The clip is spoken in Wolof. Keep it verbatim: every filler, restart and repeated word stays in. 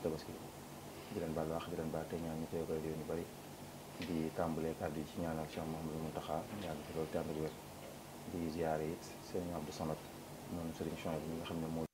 tabaski di leen baal wax di leen baal te ñaan ñu teew ko déwén yu bari di tàmbalee kàddu yi ci ñaanal Cheikh Mouhamadou Mountakha yàlla fi loolu te ànd ak wér di ziare it Serigne Abdou Samad moom Serigne Chouaib bi nga xam ne moo